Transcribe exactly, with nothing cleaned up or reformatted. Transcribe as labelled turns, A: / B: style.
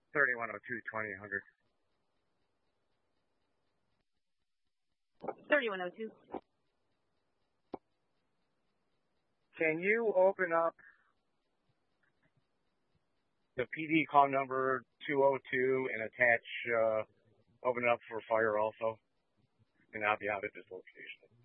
A: thirty-one oh two, twenty hundred.
B: thirty-one oh two.
A: Can you open up the P D call number two oh two and attach, uh, open it up for fire also? And I'll be out at this location.